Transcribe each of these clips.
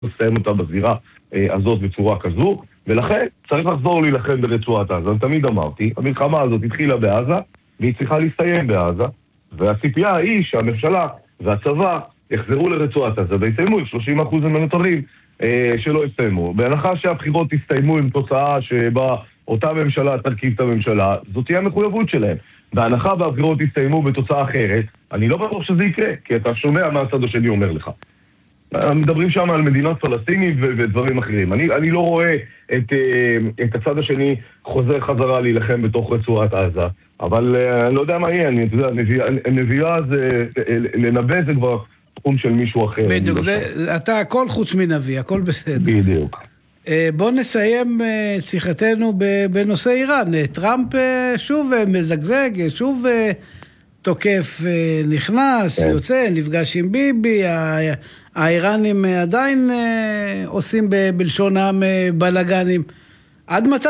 לסיים אותה בזירה הזאת בצורה כזו, ולכן צריך לחזור להילחם ברצועת עזה. אני תמיד אמרתי, המלחמה הזאת התחילה בעזה, והיא צריכה להסתיים בעזה, והציפייה היא שהממשלה והצבא יחזרו לרצועת עזה, ויסיימו עם 30% הנותרים שלא יסיימו. בהנחה שהבחירות יסתיימו עם תוצאה שבה אותה ממשלה תרכיב את הממשלה, זאת תהיה המחויבות שלהם. בהנחה והבחירות יסתיימו בתוצאה אחרת, אני לא בטוח שזה יקרה, כי אתה שומע מה הצד השני אומר לך. מדברים שם על מדינות פלסטינית ודברים אחרים. אני לא רואה את הצד השני חוזר חזרה להילחם בתוך רצועת עזה, אבל אני לא יודע מה יהיה, אני יודע, נביאה זה, לנבא זה כבר תחום של מישהו אחר. בדיוק, אתה הכל חוץ מנביא, הכל בסדר. בדיוק. בוא נסיים את שיחתנו בנושא איראן. טראמפ שוב מזגזג, שוב תוקף, נכנס, יוצא, נפגש עם ביבי, האיראנים עדיין עושים בלשון העם בלגנים. עד מתי?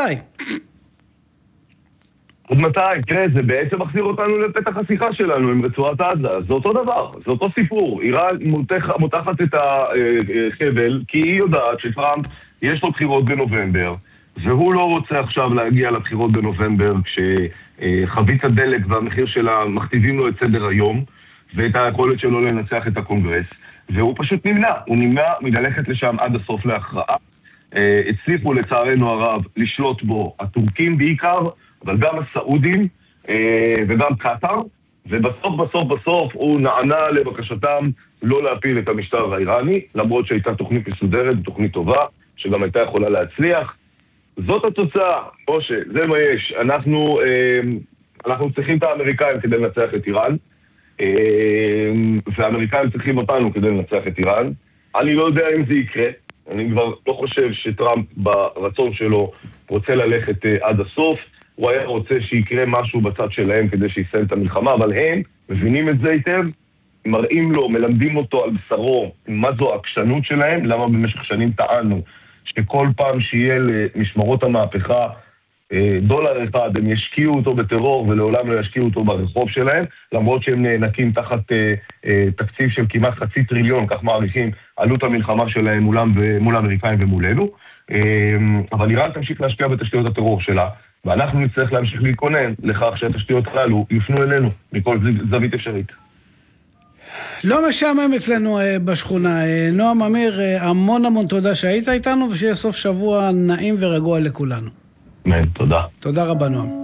עד מתי? תראה, זה בעצם מחזיר אותנו לפתח השיחה שלנו עם רצועת עזה. זה אותו דבר, זה אותו סיפור. איראן מותחת את החבל, כי היא יודעת שטראמפ יש לו בחירות בנובמבר, והוא לא רוצה עכשיו להגיע לבחירות בנובמבר כשחבית הדלק והמחיר שלה מכתיבים לו את סדר היום, ואת היכולת שלו לנצח את הקונגרס, והוא פשוט נמנע. הוא נמנע מללכת לשם עד הסוף להכרעה. הצליחו לצערנו הרב לשלוט בו הטורקים בעיקר, אבל גם הסעודים וגם קטר, ובסוף הוא נענה לבקשתם לא להפיל את המשטר האיראני, למרות שהייתה תוכנית מסודרת, תוכנית טובה, שגם הייתה יכולה להצליח. זאת התוצאה, משה, זה מה יש. אנחנו צריכים את האמריקאים כדי לנצח את איראן, והאמריקאים צריכים אותנו כדי לנצח את איראן. אני לא יודע אם זה יקרה, אני כבר לא חושב שטראמפ ברצון שלו רוצה ללכת עד הסוף, הוא היה רוצה שיקרה משהו בצד שלהם כדי שיסיים את המלחמה, אבל הם מבינים את זה היטב, מראים לו, מלמדים אותו על בשרו מה זו העקשנות שלהם, למה במשך שנים טענו שכל פעם שיהיה למשמרות המהפכה דולר אחד, הם ישקיעו אותו בטרור ולעולם לא ישקיעו אותו ברחוב שלהם, למרות שהם נאנקים תחת תקציב של כמעט 500 טריליון, כך מעריכים עלות המלחמה שלהם מול האמריקאים ומולנו, אבל איראן תמשיך להשקיע בתשתיות הטרור שלה, ואנחנו נצטרך להמשיך להתכונן לכך שהתשתיות הללו יפנו אלינו מכל זווית אפשרית. לא משעמם אצלנו בשכונה. נועם אמיר, המון תודה שהיית איתנו, ושיהיה סוף שבוע נעים ורגוע לכולנו. תודה. תודה רבה, נועם.